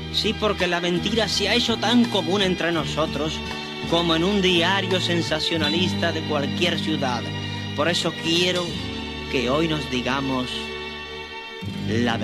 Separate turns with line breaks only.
Sí, porque la mentira se ha hecho tan común entre nosotros como en un diario sensacionalista de cualquier ciudad. Por eso quiero que hoy nos digamos la verdad.